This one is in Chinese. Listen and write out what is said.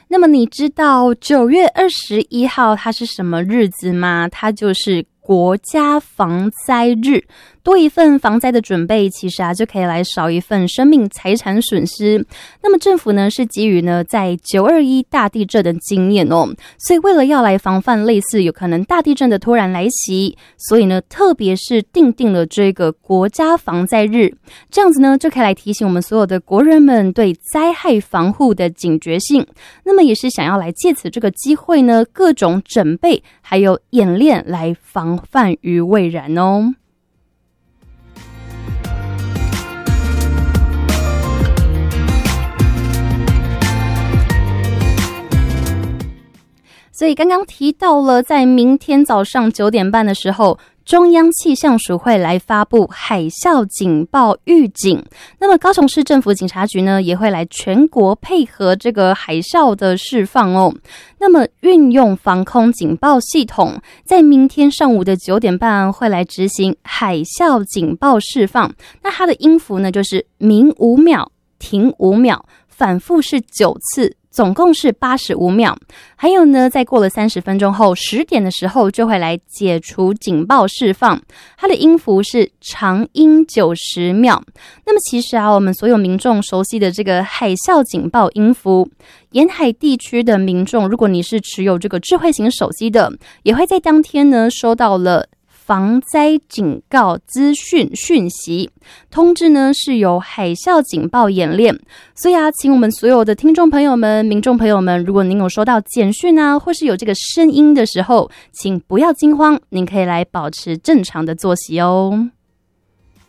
那么你知道9月21号它是什么日子吗？它就是国家防灾日。多一份防灾的准备，其实就可以来少一份生命财产损失。那么政府呢是基于呢在921大地震的经验所以为了要来防范类似有可能大地震的突然来袭，所以呢特别是订定了这个国家防灾日，这样子呢就可以来提醒我们所有的国人们对灾害防护的警觉性。那么也是想要来借此这个机会呢，各种准备还有演练来防范于未然哦。所以刚刚提到了，在明天早上9点半的时候，中央气象署会来发布海啸警报预警。那么高雄市政府警察局呢，也会来全国配合这个海啸的释放哦。那么运用防空警报系统，在明天上午的9点半会来执行海啸警报释放。那它的音符呢，就是鸣5秒，停5秒，反复是9次。总共是85秒，还有呢，在过了30分钟后，10点的时候就会来解除警报释放。它的音符是长音90秒。那么其实我们所有民众熟悉的这个海啸警报音符，沿海地区的民众，如果你是持有这个智慧型手机的，也会在当天呢收到了防灾警告资讯讯息通知呢，是由海啸警报演练。所以请我们所有的听众朋友们、民众朋友们，如果您有收到简讯或是有这个声音的时候，请不要惊慌，您可以来保持正常的作息哦。